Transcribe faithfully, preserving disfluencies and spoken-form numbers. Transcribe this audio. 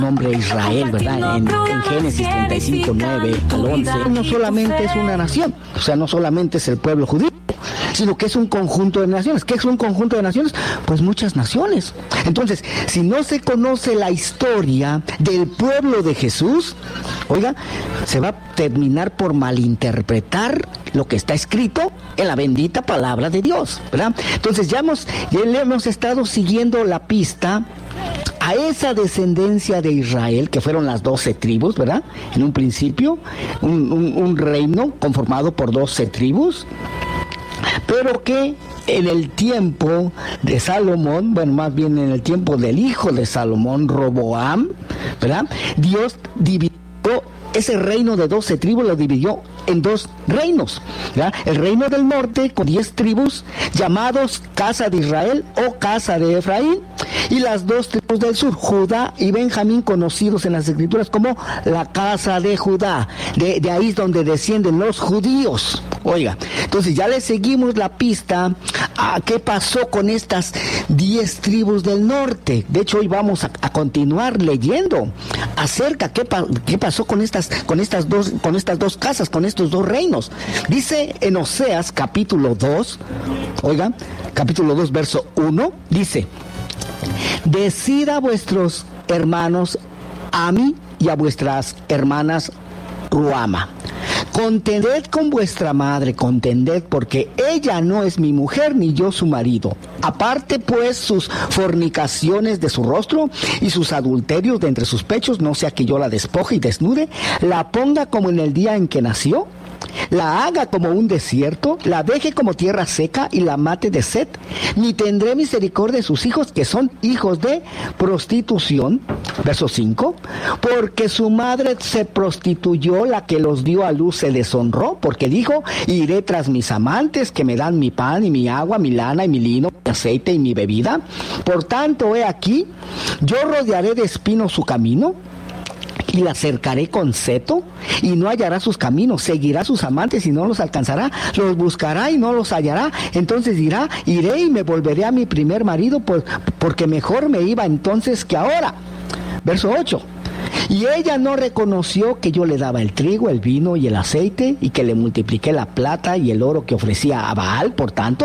nombre Israel, ¿verdad? En, en Génesis treinta y cinco, nueve al once, no solamente es una nación, o sea, no solamente es el pueblo judío, sino que es un conjunto de naciones. ¿Qué es un conjunto de naciones? Pues muchas naciones. Entonces, si no se conoce la historia del pueblo de Jesús, oiga, se va a terminar por malinterpretar lo que está escrito en la bendita palabra de Dios, ¿verdad? Entonces ya hemos, ya le hemos estado siguiendo la pista a esa descendencia de Israel, que fueron las doce tribus, ¿verdad? En un principio, un, un, un reino conformado por doce tribus, pero que en el tiempo de Salomón, bueno, más bien en el tiempo del hijo de Salomón, Roboam, ¿verdad? Dios dividió ese reino de doce tribus, lo dividió en dos reinos, ¿verdad? El reino del norte con diez tribus llamados Casa de Israel o Casa de Efraín, y las dos tribus del sur, Judá y Benjamín, conocidos en las escrituras como la Casa de Judá. De, de ahí es donde descienden los judíos. Oiga, entonces ya le seguimos la pista a qué pasó con estas diez tribus del norte. De hecho, hoy vamos a, a continuar leyendo acerca qué, pa, qué pasó con estas, con estas dos, con estas dos casas, con estos dos reinos. Dice en Oseas capítulo dos, oiga, capítulo dos, verso uno, dice: decid a vuestros hermanos Ami y a vuestras hermanas Ruama, contended con vuestra madre, contended, porque ella no es mi mujer ni yo su marido. Aparte pues sus fornicaciones de su rostro y sus adulterios de entre sus pechos, no sea que yo la despoje y desnude, la ponga como en el día en que nació, la haga como un desierto, la deje como tierra seca y la mate de sed. Ni tendré misericordia de sus hijos, que son hijos de prostitución. Verso cinco, porque su madre se prostituyó, la que los dio a luz se deshonró, porque dijo: iré tras mis amantes, que me dan mi pan y mi agua, mi lana y mi lino, mi aceite y mi bebida. Por tanto, he aquí, yo rodearé de espinos su camino, y la cercaré con seto, y no hallará sus caminos. Seguirá sus amantes y no los alcanzará, los buscará y no los hallará. Entonces dirá: iré y me volveré a mi primer marido, por, porque mejor me iba entonces que ahora. Verso ocho. Y ella no reconoció que yo le daba el trigo, el vino y el aceite, y que le multipliqué la plata y el oro que ofrecía a Baal. Por tanto,